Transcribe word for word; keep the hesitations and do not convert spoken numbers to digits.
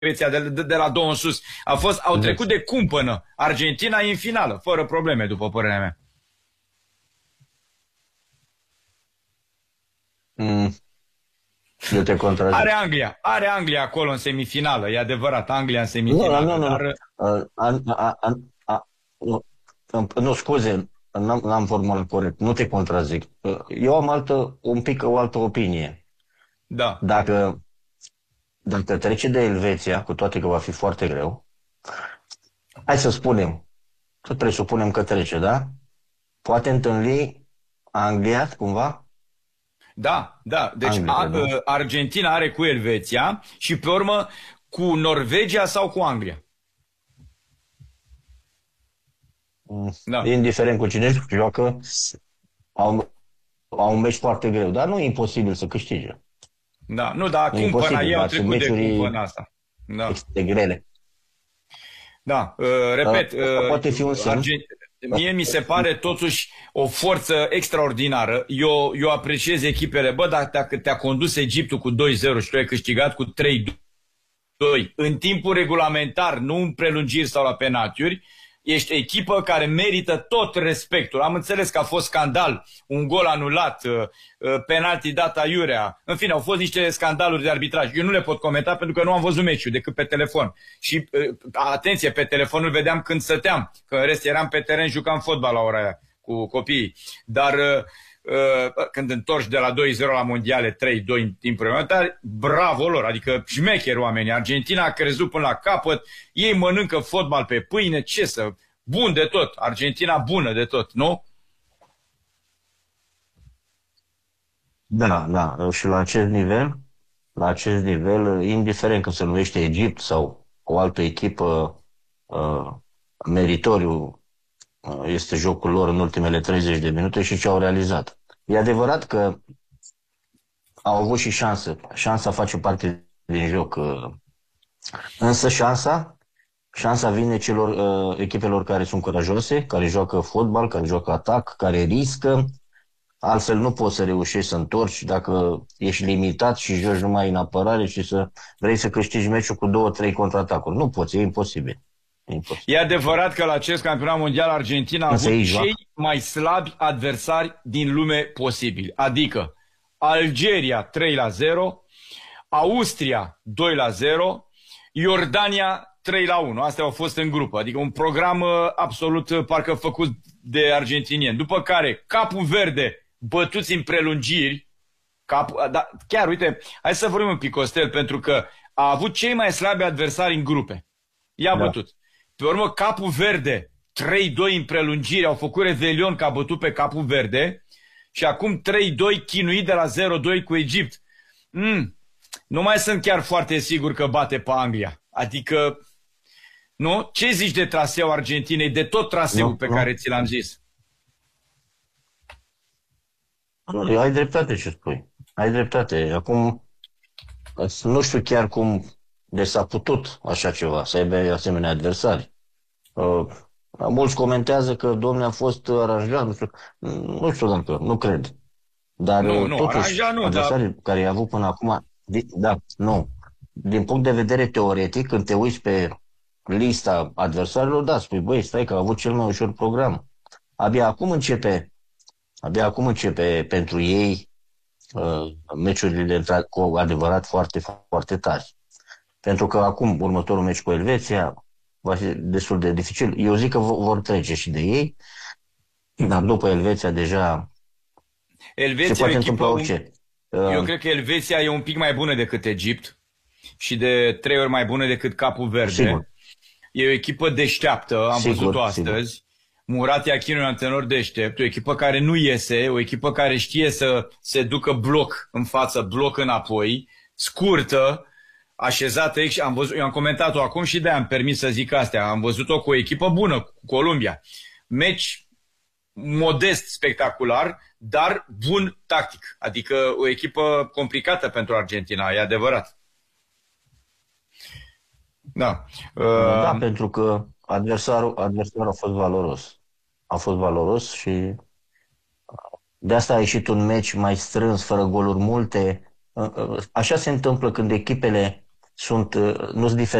Elveția de, de, de la două în sus. A fost, au trecut de cumpănă. Argentina e în finală, fără probleme, după părerea mea. Mm. Eu te contrazic. Are Anglia, are Anglia acolo în semifinală, e adevărat, Anglia în semifinală. Nu, nu, nu. Dar... A, a, a, a, a, nu, nu, scuze, n-am formulat corect, nu te contrazic. Eu am altă, un pic o altă opinie. Da. Dacă, dacă trece de Elveția, cu toate că va fi foarte greu, hai să spunem, să presupunem că trece, da? Poate întâlni Anglia, cumva? Da, da. Deci Anglia, a, da. Argentina are cu Elveția și pe urmă cu Norvegia sau cu Anglia. Da. Indiferent cu cine joacă, au, au un meci foarte greu, dar nu e imposibil să câștige. Da, nu, dar cumpăna, ei au trecut de cumpăna asta. Da. Extrem de grele. Da, uh, repet, uh, poate fi un semn. Argent... Mie mi se pare totuși o forță extraordinară. Eu, eu apreciez echipele. Bă, dacă te-a condus Egiptul cu doi zero și tu ai câștigat cu trei doi în timpul regulamentar, nu în prelungiri sau la penaltiuri, ești echipă care merită tot respectul. Am înțeles că a fost scandal, un gol anulat, penalti dat aiurea. În fine, au fost niște scandaluri de arbitraj. Eu nu le pot comenta pentru că nu am văzut meciul decât pe telefon. Și, atenție, pe telefon îl vedeam când stăteam, că în rest eram pe teren, jucam fotbal la ora aia cu copiii. Dar când întorci de la doi zero la mondiale trei doi în timpul regulamentar, bravo lor, adică șmecheri oamenii. Argentina a crezut până la capăt, ei mănâncă fotbal pe pâine, ce să... Bun de tot, Argentina bună de tot, nu? Da, da, și la acest nivel, la acest nivel, indiferent că se numește Egipt sau o altă echipă, uh, meritoriu este jocul lor în ultimele treizeci de minute și ce au realizat. E adevărat că au avut și șansă. Șansa face parte din joc. Însă șansa, șansa vine celor uh, echipelor care sunt curajoase, care joacă fotbal, care joacă atac, care riscă. Altfel nu poți să reușești să întorci dacă ești limitat și joci numai în apărare și să vrei să câștigi meciul cu două, trei contraatacuri. Nu poți, e imposibil. E adevărat că la acest campionat mondial Argentina a avut cei mai slabi adversari din lume posibili. Adică Algeria trei la zero, Austria doi la zero, Iordania trei la unu. Astea au fost în grupă. Adică un program absolut parcă făcut de argentinieni. După care Capul Verde bătuți în prelungiri. Cap... Da, chiar, uite, hai să vorbim un pic, Costel, pentru că a avut cei mai slabi adversari în grupe. I-a da. bătut. Pe urmă, Capul Verde, trei doi în prelungire, au făcut revelion că a bătut pe Capul Verde și acum trei doi chinuit de la zero doi cu Egipt. Mm, nu mai sunt chiar foarte sigur că bate pe Anglia. Adică, nu? Ce zici de traseul Argentinei, de tot traseul nu, pe nu. care ți l-am zis? Nu, ai dreptate ce spui. Ai dreptate. Acum, nu știu chiar cum... Deci s-a putut așa ceva, să aibă asemenea adversari. Uh, mulți comentează că domnul a fost aranjat, nu știu, nu știu dacă, nu cred. Dar nu, nu, totuși, aranjat nu, adversarii dar... care i-a avut până acum, da, nu. Din punct de vedere teoretic, când te uiți pe lista adversarilor, da, spui, băi, stai că a avut cel mai ușor program. Abia acum începe, abia acum începe pentru ei uh, meciurile cu adevărat foarte, foarte tari. Pentru că acum, următorul meci cu Elveția va fi destul de dificil. Eu zic că vor trece și de ei, dar după Elveția deja Elveția se poate întâmpla orice. Eu uh, cred că Elveția e un pic mai bună decât Egipt și de trei ori mai bună decât Capul Verde. Sigur. E o echipă deșteaptă, am sigur, văzut-o astăzi. Sigur. Murat Iachinu e un antrenor deștept, o echipă care nu iese, o echipă care știe să se ducă bloc în față, bloc înapoi, scurtă, așezată aici. Am văzut, eu am comentat-o acum și de-aia am permis să zic astea. Am văzut-o cu o echipă bună, cu Columbia. Meci modest, spectacular, dar bun tactic. Adică o echipă complicată pentru Argentina, e adevărat. Da. Da, uh... pentru că adversarul, adversarul a fost valoros. A fost valoros și de asta a ieșit un meci mai strâns, fără goluri multe. Așa se întâmplă când echipele sunt, nu sunt